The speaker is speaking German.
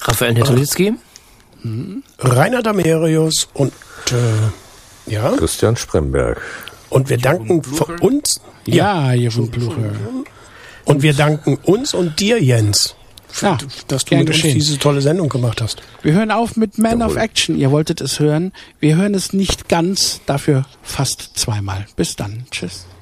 Raphael Netolitzki. Rainer Damerius und Christian Spremberg. Und wir danken uns. Jeroen Plucher. Und wir danken uns und dir, Jens, dass du mit uns diese tolle Sendung gemacht hast. Wir hören auf mit Man of Action. Ihr wolltet es hören. Wir hören es nicht ganz, dafür fast zweimal. Bis dann. Tschüss.